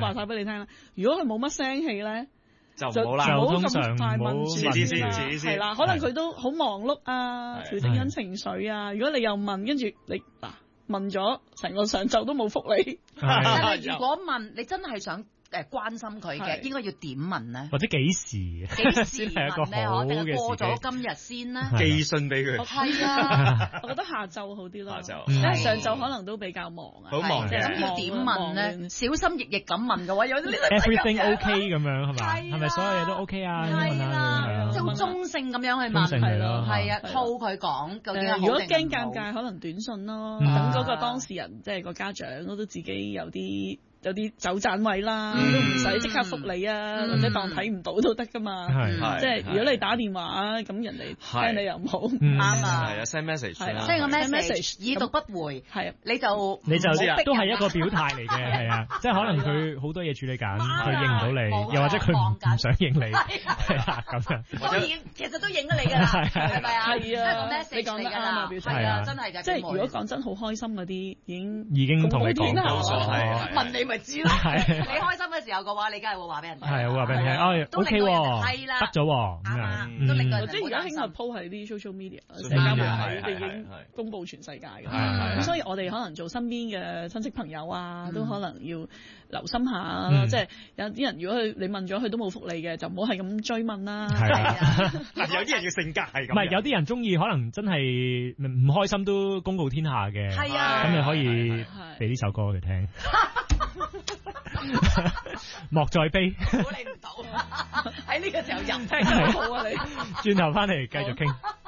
話晒俾你聽啦。如果佢冇乜聲氣咧， 就唔好啦， 唔好咁快問住遲啲先， 係啦，可能佢都好忙碌啊，調整緊情緒啊。如果你又問，跟住你問咗成個上晝都冇覆你。 但係如果問你真係想關心佢嘅，應該要點問咧？ 或者幾時先係一個好嘅時機？定係過咗今日先咧？ 寄信俾佢。 係啊， 我覺得下晝好啲咯。 下晝， 因為上晝可能都比較忙啊。 好忙嘅。 咁要點問咧？小心翼翼咁問嘅話，有啲 everything OK 咁樣係咪？係咪所有嘢都 OK 啊？ 係啦，即係好中性咁樣去問， 係咯， 係啊，套佢講究竟係好定唔好？ 如果驚尷尬，可能短信咯，等嗰個當事人即係個家長都自己有啲走盞位啦，都唔使即刻覆你啊，或者當睇唔到都得噶嘛。即係如果你打電話咁人哋聽你又唔好， 啱啊。 係啊 ，send message，send 個 message 已讀不回， 係你就都係一個表態嚟嘅，係啊，即係可能佢好多嘢處理緊，佢應唔到你，又或者佢唔想應你，係啊咁樣。 其實都應咗你㗎啦，係咪啊？ 係啊， 你講得啱啊，係啊，真係㗎。 即係如果講真好開心嗰啲， 已經同你講過咗，問你咪知咯。你開心嘅時候嘅話，你梗係會話俾人聽。 係會話俾人聽， 都令到人係啦， 得咗喎，都令到人即係而家興係 po 喺啲 social media 社交媒體，已經公佈全世界㗎。咁所以我哋可能做身邊嘅親戚朋友啊，都可能要留心下。即係有啲人如果你問咗佢都冇覆你嘅，就唔好係咁追問啦。 係啊， 有啲人嘅性格係咁。 唔係有啲人中意，可能真係唔開心都公告天下嘅。 係啊， 咁你可以俾呢首歌佢聽。莫再悲， 估你唔到喺呢個時候入聽好啊你。 轉頭翻嚟繼續傾。